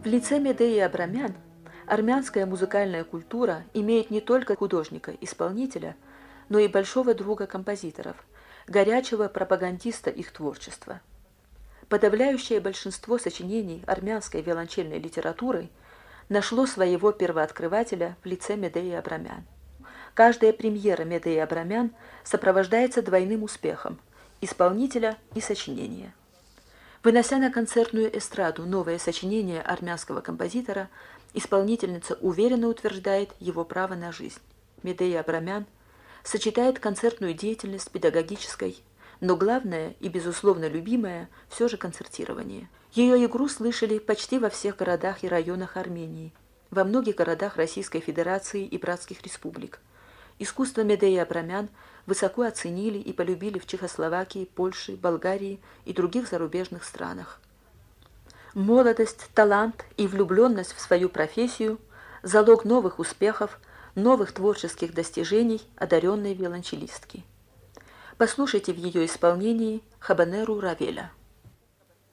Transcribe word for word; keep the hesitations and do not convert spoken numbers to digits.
В лице Медеи Абрамян армянская музыкальная культура имеет не только художника-исполнителя, но и большого друга композиторов, горячего пропагандиста их творчества. Подавляющее большинство сочинений армянской виолончельной литературы нашло своего первооткрывателя в лице Медеи Абрамян. Каждая премьера Медеи Абрамян сопровождается двойным успехом – исполнителя и сочинения. Вынося на концертную эстраду новое сочинение армянского композитора, исполнительница уверенно утверждает его право на жизнь. Медея Абрамян сочетает концертную деятельность с педагогической, но главное и, безусловно, любимое все же концертирование. Ее игру слышали почти во всех городах и районах Армении, во многих городах Российской Федерации и братских республик. Искусство Медеи Абрамян высоко оценили и полюбили в Чехословакии, Польше, Болгарии и других зарубежных странах. Молодость, талант и влюбленность в свою профессию – залог новых успехов, новых творческих достижений одаренной виолончелистки. Послушайте в ее исполнении «Хабанеру Равеля».